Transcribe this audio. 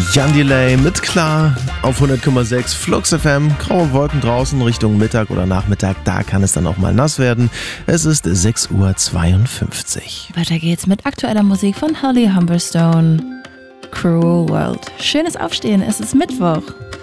Jan Delay mit Klar auf 100,6 Flux FM. Graue Wolken draußen Richtung Mittag oder Nachmittag, da kann es dann auch mal nass werden. Es ist 6:52 Uhr. Weiter geht's mit aktueller Musik von Holly Humberstone. Cruel World. Schönes Aufstehen, es ist Mittwoch.